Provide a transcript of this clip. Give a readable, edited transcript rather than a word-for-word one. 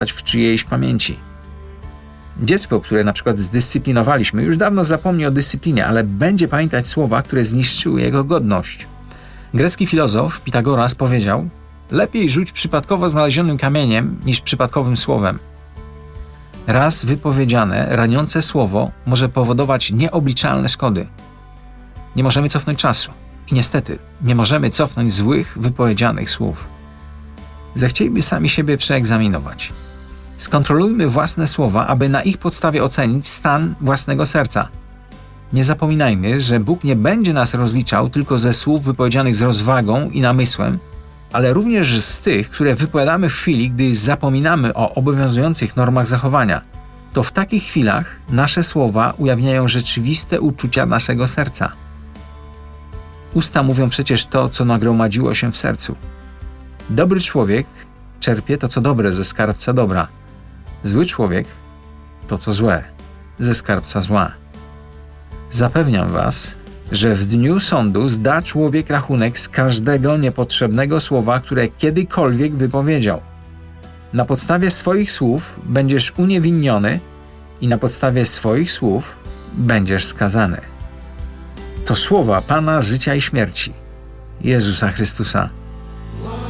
w czyjejś pamięci. Dziecko, które na przykład zdyscyplinowaliśmy, już dawno zapomni o dyscyplinie, ale będzie pamiętać słowa, które zniszczyły jego godność. Grecki filozof Pitagoras powiedział: lepiej rzuć przypadkowo znalezionym kamieniem niż przypadkowym słowem. Raz wypowiedziane, raniące słowo może powodować nieobliczalne szkody. Nie możemy cofnąć czasu i niestety nie możemy cofnąć złych, wypowiedzianych słów. Zechcieliby sami siebie przeegzaminować. Skontrolujmy własne słowa, aby na ich podstawie ocenić stan własnego serca. Nie zapominajmy, że Bóg nie będzie nas rozliczał tylko ze słów wypowiedzianych z rozwagą i namysłem, ale również z tych, które wypowiadamy w chwili, gdy zapominamy o obowiązujących normach zachowania. To w takich chwilach nasze słowa ujawniają rzeczywiste uczucia naszego serca. Usta mówią przecież to, co nagromadziło się w sercu. Dobry człowiek czerpie to, co dobre ze skarbca dobra. Zły człowiek to, co złe ze skarbca zła. Zapewniam was, że w dniu sądu zda człowiek rachunek z każdego niepotrzebnego słowa, które kiedykolwiek wypowiedział. Na podstawie swoich słów będziesz uniewinniony i na podstawie swoich słów będziesz skazany. To słowa Pana życia i śmierci, Jezusa Chrystusa.